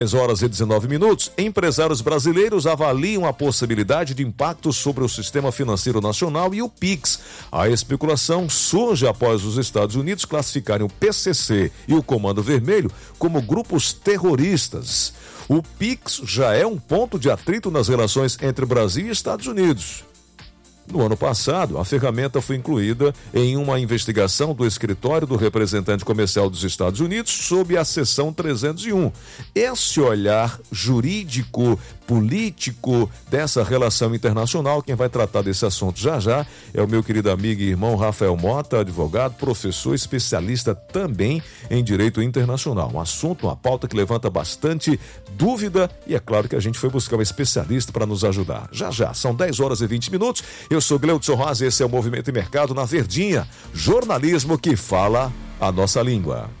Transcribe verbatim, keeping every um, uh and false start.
dez horas e dezenove minutos, empresários brasileiros avaliam a possibilidade de impacto sobre o sistema financeiro nacional e o Pix. A especulação surge após os Estados Unidos classificarem o P C C e o Comando Vermelho como grupos terroristas. O Pix já é um ponto de atrito nas relações entre Brasil e Estados Unidos. No ano passado, a ferramenta foi incluída em uma investigação do escritório do representante comercial dos Estados Unidos sob a seção trezentos e um. Esse olhar jurídico, político dessa relação internacional, quem vai tratar desse assunto já já é o meu querido amigo e irmão Rafael Mota, advogado, professor, especialista também em direito internacional. Um assunto, uma pauta que levanta bastante dúvida e é claro que a gente foi buscar um especialista para nos ajudar. Já já, são dez horas e vinte minutos. Eu sou Gleudson Rosa e esse é o Movimento e Mercado na Verdinha, jornalismo que fala a nossa língua.